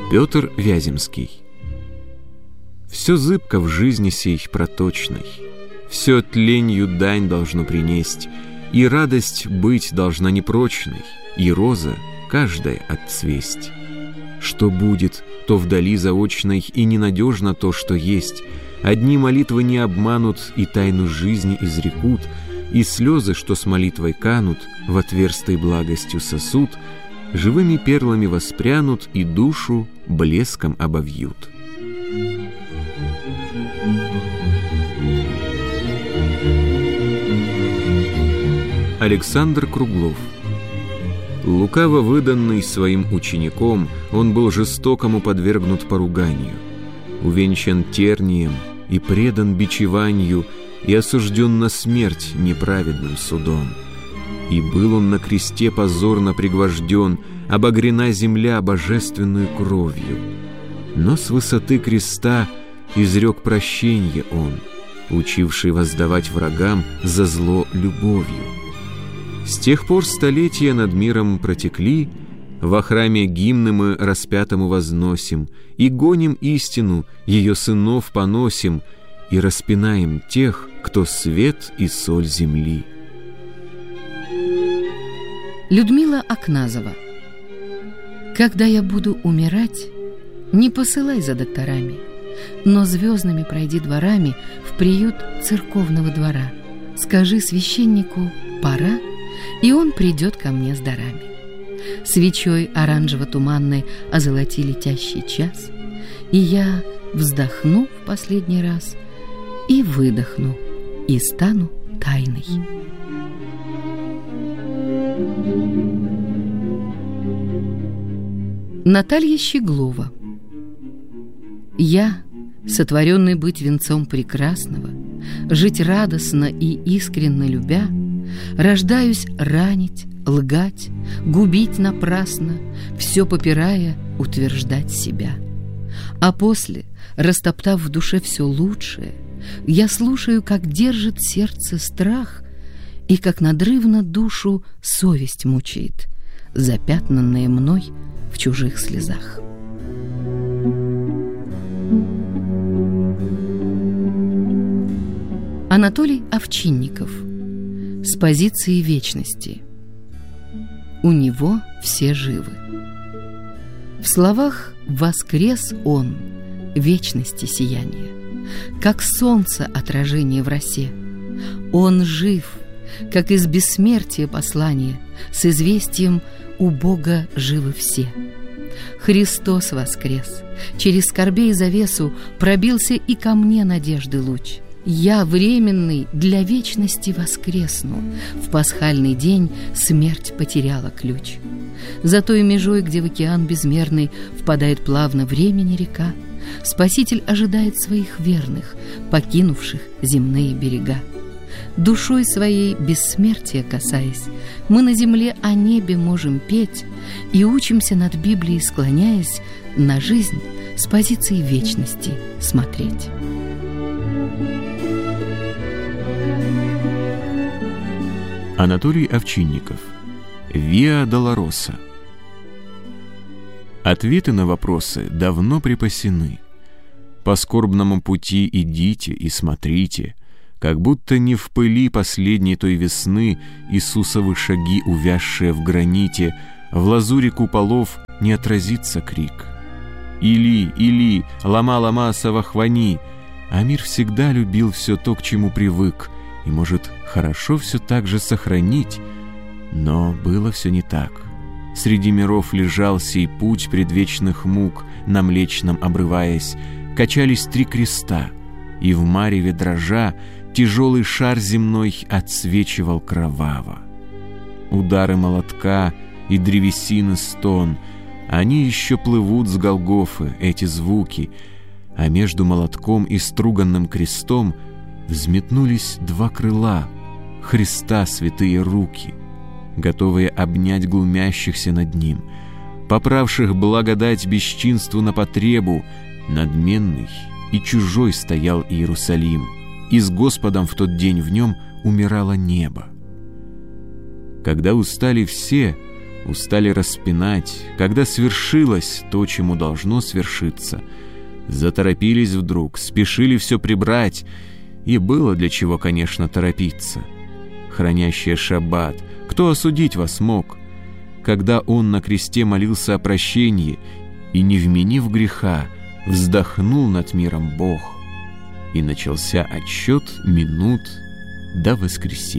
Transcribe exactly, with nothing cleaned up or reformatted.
Петр Вяземский. Все зыбко в жизни сей проточной, все тленью дань должно принесть, и радость быть должна непрочной, и роза каждая отцвесть. Что будет, то вдали заочной, и ненадежно то, что есть. Одни молитвы не обманут, и тайну жизни изрекут, и слезы, что с молитвой канут, в отверстой благостью сосуд, живыми перлами воспрянут и душу блеском обовьют. Александр Круглов. Лукаво выданный своим учеником, он был жестокому подвергнут поруганию, увенчан тернием и предан бичеванию, и осужден на смерть неправедным судом. И был он на кресте позорно пригвожден, обогрена земля божественную кровью. Но с высоты креста изрек прощенье он, учивший воздавать врагам за зло любовью. С тех пор столетия над миром протекли, во храме гимны мы распятому возносим, и гоним истину, ее сынов поносим, и распинаем тех, кто свет и соль земли. Людмила Акназова. Когда я буду умирать, не посылай за докторами, но звездными пройди дворами в приют церковного двора. Скажи священнику «пора», и он придет ко мне с дарами. Свечой оранжево-туманной озолоти летящий час, и я вздохну в последний раз, и выдохну, и стану тайной. Наталья Щеглова. Я, сотворенный быть венцом прекрасного, жить радостно и искренно любя, рождаюсь ранить, лгать, губить напрасно, все попирая, утверждать себя. А после, растоптав в душе все лучшее, я слушаю, как держит сердце страх и как надрывно душу совесть мучает, запятнанная мной в чужих слезах. Анатолий Овчинников. С позиции вечности. У него все живы. В словах «воскрес он», вечности сияние, как солнце отражение в росе. Он жив, как из бессмертия послание, с известием «у Бога живы все». Христос воскрес, через скорбей завесу пробился и ко мне надежды луч. Я, временный, для вечности воскресну. В пасхальный день смерть потеряла ключ. За той межой, где в океан безмерный впадает плавно времени река, Спаситель ожидает своих верных, покинувших земные берега. Душой своей бессмертия касаясь, мы на земле о небе можем петь и учимся над Библией, склоняясь, на жизнь с позиции вечности смотреть. Анатолий Овчинников. Виа Долороса. Ответы на вопросы давно припасены. По скорбному пути идите и смотрите, как будто не в пыли последней той весны Иисусовы шаги, увязшие в граните, в лазуре куполов не отразится крик. «Или, или, лама, лама, савахвани!» А мир всегда любил все то, к чему привык, и может хорошо все так же сохранить. Но было все не так. Среди миров лежал сей путь предвечных мук, на Млечном обрываясь, качались три креста, и в мареве дрожа тяжелый шар земной отсвечивал кроваво. Удары молотка и древесины стон, они еще плывут с Голгофы, эти звуки, а между молотком и струганным крестом взметнулись два крыла, Христа святые руки, готовые обнять глумящихся над Ним, поправших благодать бесчинству на потребу. Надменный и чужой стоял Иерусалим, и с Господом в тот день в нем умирало небо. Когда устали все, устали распинать, когда свершилось то, чему должно свершиться. Заторопились вдруг, спешили все прибрать, и было для чего, конечно, торопиться. Хранящая шаббат, кто осудить вас мог? Когда он на кресте молился о прощении и, не вменив греха, вздохнул над миром Бог, и начался отсчет минут до воскресения.